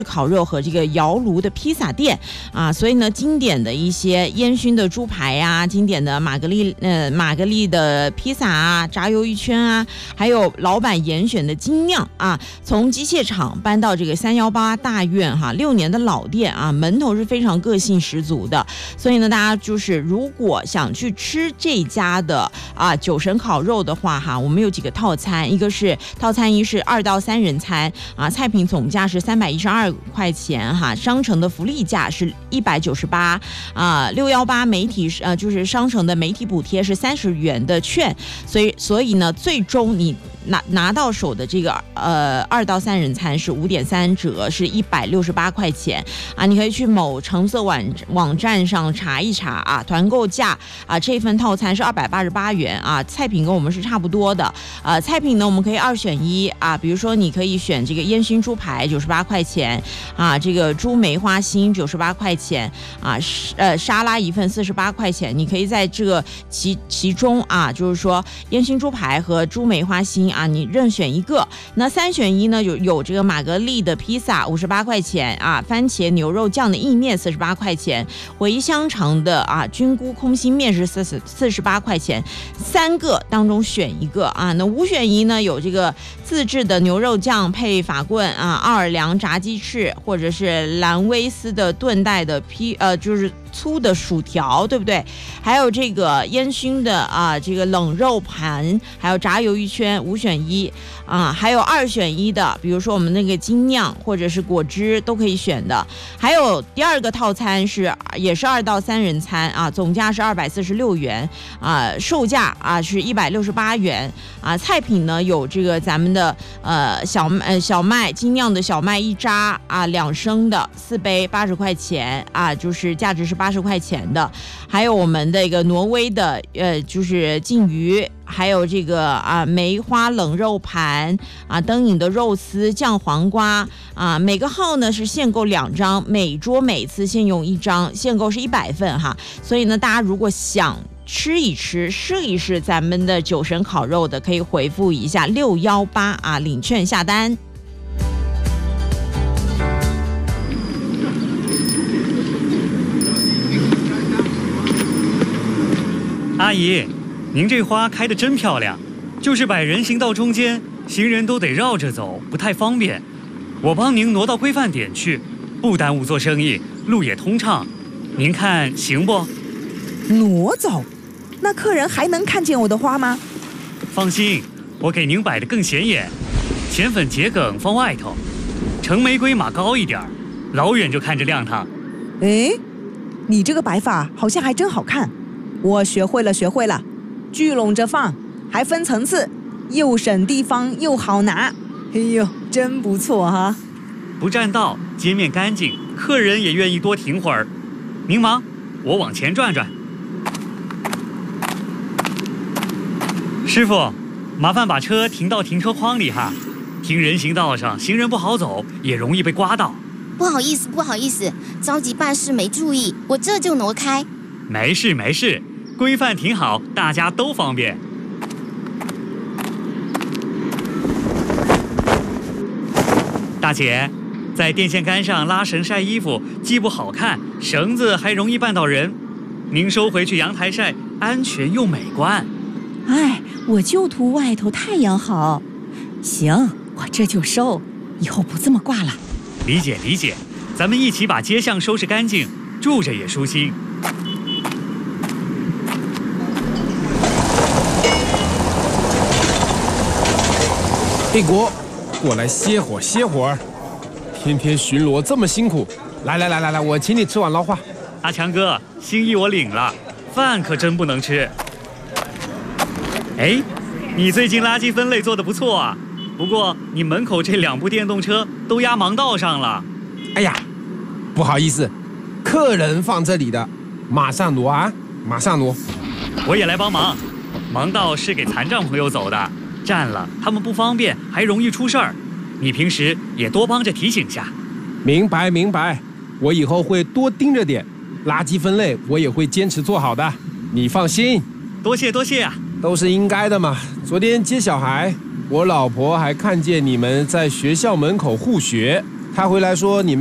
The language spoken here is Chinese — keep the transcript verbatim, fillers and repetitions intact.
烤肉和这个窑炉的披萨店啊，所以呢，经典的一些烟熏的猪排啊，经典的玛格丽呃玛格丽的披萨啊，炸鱿鱼圈啊，还有老板严选的精酿啊，从机械厂搬到这个三幺八大院哈，六年的老店啊，门头是非常个性十足的。所以呢，大家就是如果想去吃这家的啊酒神烤肉的话哈，我们有几个套餐，一个是套餐一是二到三人餐啊，菜品总价是三百一十二块钱哈，商城的福利价是一百九十八啊，六幺八媒体呃就是商城的媒体补贴是三十元的券，所以所以呢，最终你拿拿到手的这个呃二到三人餐是五点三折，是一百六十八块钱啊，你可以去某橙色网网站上查一查啊，团购价啊，这份套餐是二百八十八元啊，菜品跟我们是差不多的啊，菜品呢我们可以二选一啊，比如说你可以选这个烟熏猪排九十八块钱啊，这个猪梅花心九十八块钱啊，呃沙拉一份四十八块钱，你可以在这个其其中啊，就是说烟熏猪排和猪梅花心啊，你任选一个。那三选一呢，有有这个玛格丽的披萨五十八块钱啊，番茄牛肉酱的意面四十八块钱，茴香肠的啊菌菇空心面是四十四十八块钱，三个当中选一个啊。那五选一呢，有这个自制的牛肉酱配法棍啊，奥尔良炸鸡翅，或者是兰威斯的炖带的披呃就是粗的薯条，对不对？还有这个烟熏的啊，这个冷肉盘，还有炸鱿鱼圈，五选一啊，还有二选一的，比如说我们那个精酿或者是果汁都可以选的。还有第二个套餐是也是二到三人餐啊，总价是二百四十六元啊，售价啊是一百六十八元啊。菜品呢有这个咱们的呃小呃小麦精酿的小麦一扎啊，两升的四杯八十块钱啊，就是价值是八十块钱的。还有我们的一个挪威的呃就是鲫鱼，还有这个啊梅花冷肉盘啊，灯影的肉丝酱黄瓜啊，每个号呢是限购两张，每桌每次限用一张，限购是一百份哈。所以呢，大家如果想吃一吃试一试咱们的酒神烤肉的，可以回复一下六幺八啊，领券下单。 阿姨，您这花开得真漂亮，就是摆人行道中间，行人都得绕着走，不太方便。我帮您挪到规范点去，不耽误做生意，路也通畅。您看行不？ 挪走？那客人还能看见我的花吗？ 放心，我给您摆得更显眼，浅粉桔梗放外头，橙玫瑰码高一点，老远就看着亮堂。 哎，你这个摆法好像还真好看。我学会了，学会了，聚拢着放，还分层次，又省地方又好拿。哎呦，真不错哈！ 不占道，街面干净，客人也愿意多停会儿。您忙，我往前转转。师傅，麻烦把车停到停车框里哈。停人行道上，行人不好走，也容易被刮到。 不好意思，不好意思，着急办事没注意，我这就挪开。 没事没事，规范停好，大家都方便。大姐，在电线杆上拉绳晒衣服，既不好看，绳子还容易绊到人。您收回去阳台晒，安全又美观。 哎，我就图外头太阳好。行，我这就收，以后不这么挂了。 理解理解，咱们一起把街巷收拾干净，住着也舒心。 黑国，过来歇会儿歇会儿，天天巡逻这么辛苦，来来来来来，我请你吃碗捞化。 阿强哥，心意我领了，饭可真不能吃。哎，你最近垃圾分类做得不错啊，不过你门口这两部电动车都压盲道上了。 哎呀，不好意思，客人放这里的，马上挪啊，马上挪。 我也来帮忙，盲道是给残障朋友走的。占了他们不方便，还容易出事儿。你平时也多帮着提醒下。 明白明白，我以后会多盯着点，垃圾分类我也会坚持做好的，你放心。 多谢多谢啊， 都是应该的嘛。昨天接小孩，我老婆还看见你们在学校门口互学， 他回来说你们。